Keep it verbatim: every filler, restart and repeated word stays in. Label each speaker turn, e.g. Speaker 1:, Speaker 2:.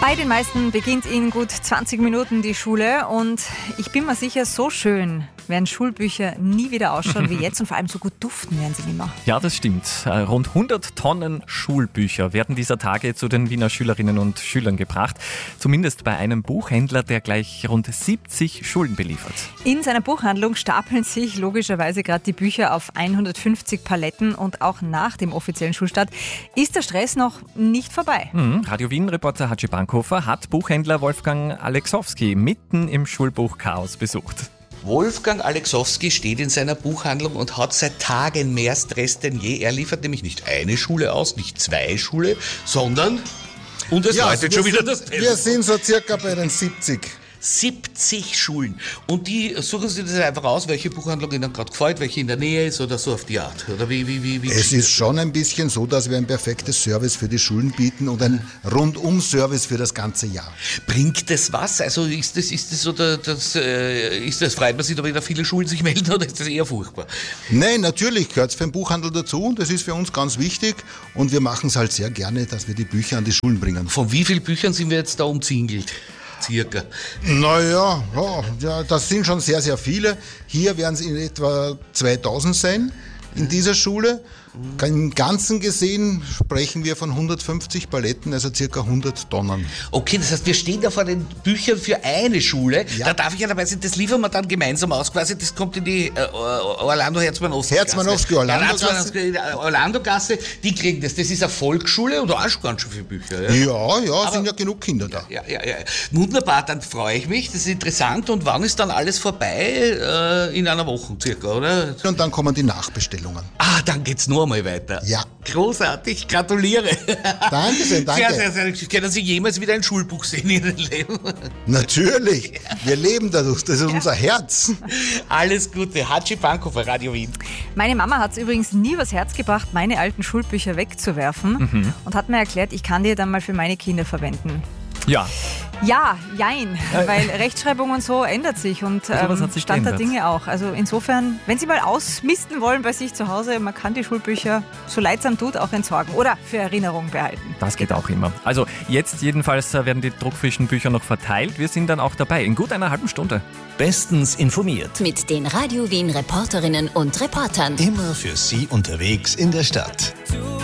Speaker 1: Bei den meisten beginnt in gut zwanzig Minuten die Schule und ich bin mir sicher, so schön werden Schulbücher nie wieder ausschauen wie jetzt und vor allem so gut duften werden sie nicht mehr.
Speaker 2: Ja, das stimmt. Rund hundert Tonnen Schulbücher werden dieser Tage zu den Wiener Schülerinnen und Schülern gebracht. Zumindest bei einem Buchhändler, der gleich rund siebzig Schulen beliefert.
Speaker 1: In seiner Buchhandlung stapeln sich logischerweise gerade die Bücher auf hundertfünfzig Paletten und auch nach dem offiziellen Schulstart ist der Stress noch nicht vorbei.
Speaker 2: Mhm. Radio Wien-Reporter Hatschi Bankhofer hat Buchhändler Wolfgang Alexowski mitten im Schulbuchchaos besucht.
Speaker 3: Wolfgang Alexowski steht in seiner Buchhandlung und hat seit Tagen mehr Stress denn je. Er liefert nämlich nicht eine Schule aus, nicht zwei Schule, sondern, und es
Speaker 4: ja,
Speaker 3: läutet schon wieder das
Speaker 4: Telefon. Wir sind so circa bei den siebzig.
Speaker 3: siebzig Schulen. Und die suchen sich das einfach aus, welche Buchhandlung ihnen gerade gefällt, welche in der Nähe ist oder so auf die Art. Oder wie, wie, wie, wie
Speaker 4: es ist schon ein bisschen so, dass wir ein perfektes Service für die Schulen bieten und ein Rundum-Service für das ganze Jahr.
Speaker 3: Bringt das was? Also ist das, ist das so, das, äh, ist das, freut man sich, da wieder viele Schulen sich melden oder ist das eher furchtbar?
Speaker 4: Nein, natürlich gehört es für den Buchhandel dazu und das ist für uns ganz wichtig und wir machen es halt sehr gerne, dass wir die Bücher an die Schulen bringen.
Speaker 3: Von wie vielen Büchern sind wir jetzt da umzingelt? Circa.
Speaker 4: Naja, ja, ja, das sind schon sehr, sehr viele. Hier werden es in etwa zweitausend sein in dieser Schule. Im Ganzen gesehen sprechen wir von hundertfünfzig Paletten, also circa hundert Tonnen.
Speaker 3: Okay, das heißt, wir stehen da vor den Büchern für eine Schule.
Speaker 4: Ja.
Speaker 3: Da darf ich ja dabei sein, das liefern wir dann gemeinsam aus. Quasi, das kommt in die äh, Orlando-Herzmann-Ost-Gasse.
Speaker 4: Herzmann-Ost, Orlando-Gasse.
Speaker 3: Ja, Orlando-Gasse, die kriegen das. Das ist eine Volksschule und auch schon ganz schön viele Bücher. Ja,
Speaker 4: ja, ja
Speaker 3: Aber,
Speaker 4: sind ja genug Kinder da.
Speaker 3: Ja, ja, ja. Wunderbar, dann freue ich mich. Das ist interessant. Und wann ist dann alles vorbei? Äh, in einer Woche circa, oder?
Speaker 4: Und dann kommen die Nachbestellungen.
Speaker 3: Ah, dann geht's nur einmal weiter.
Speaker 4: Ja.
Speaker 3: Großartig, gratuliere.
Speaker 4: Dankeschön, danke.
Speaker 3: Sehr, sehr, sehr. Können Sie jemals wieder ein Schulbuch sehen in Ihrem Leben?
Speaker 4: Natürlich, wir leben dadurch, das ist unser Herz.
Speaker 3: Alles Gute, Hatschi Bankhofer, Radio Wien.
Speaker 1: Meine Mama hat es übrigens nie übers Herz gebracht, meine alten Schulbücher wegzuwerfen mhm. und hat mir erklärt, ich kann die dann mal für meine Kinder verwenden.
Speaker 2: Ja.
Speaker 1: Ja, jein, weil Rechtschreibung und so ändert sich und ähm,
Speaker 2: also hat sich
Speaker 1: Stand der
Speaker 2: geändert.
Speaker 1: Dinge auch. Also insofern, wenn Sie mal ausmisten wollen bei sich zu Hause, man kann die Schulbücher, so leidsam tut, auch entsorgen oder für Erinnerung behalten.
Speaker 2: Das geht auch immer. Also jetzt jedenfalls werden die druckfrischen Bücher noch verteilt. Wir sind dann auch dabei, in gut einer halben Stunde.
Speaker 5: Bestens informiert.
Speaker 6: Mit den Radio Wien Reporterinnen und Reportern.
Speaker 5: Immer für Sie unterwegs in der Stadt.